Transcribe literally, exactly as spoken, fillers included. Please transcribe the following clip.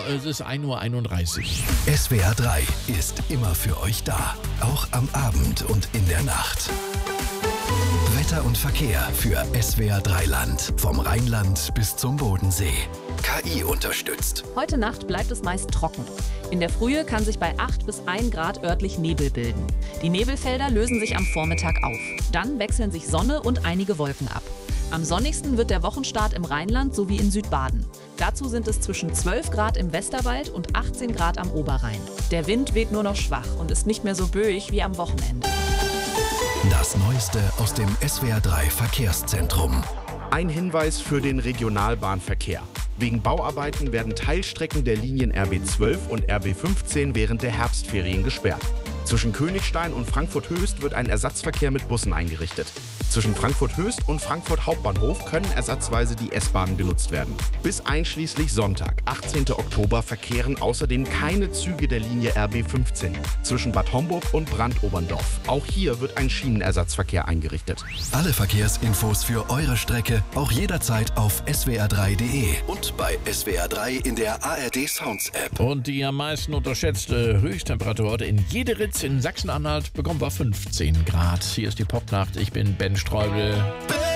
es ist ein Uhr einunddreißig. S W R drei ist immer für euch da, auch am Abend und in der Nacht. Wetter und Verkehr für S W R drei Land, vom Rheinland bis zum Bodensee. K I unterstützt. Heute Nacht bleibt es meist trocken. In der Frühe kann sich bei acht bis ein Grad örtlich Nebel bilden. Die Nebelfelder lösen sich am Vormittag auf. Dann wechseln sich Sonne und einige Wolken ab. Am sonnigsten wird der Wochenstart im Rheinland sowie in Südbaden. Dazu sind es zwischen zwölf Grad im Westerwald und achtzehn Grad am Oberrhein. Der Wind weht nur noch schwach und ist nicht mehr so böig wie am Wochenende. Das Neueste aus dem S W R drei Verkehrszentrum. Ein Hinweis für den Regionalbahnverkehr. Wegen Bauarbeiten werden Teilstrecken der Linien R B zwölf und R B fünfzehn während der Herbstferien gesperrt. Zwischen Königstein und Frankfurt-Höchst wird ein Ersatzverkehr mit Bussen eingerichtet. Zwischen Frankfurt-Höchst und Frankfurt Hauptbahnhof können ersatzweise die S-Bahnen genutzt werden. Bis einschließlich Sonntag, achtzehnten Oktober, verkehren außerdem keine Züge der Linie R B fünfzehn zwischen Bad Homburg und Brandoberndorf. Auch hier wird ein Schienenersatzverkehr eingerichtet. Alle Verkehrsinfos für eure Strecke auch jederzeit auf S W R drei punkt de und bei S W R drei in der A R D Sounds App. Und die am meisten unterschätzte Höchsttemperatur heute in Jederitz in Sachsen-Anhalt bekommen wir fünfzehn Grad. Hier ist die Popnacht. Ich bin Ben Streubel.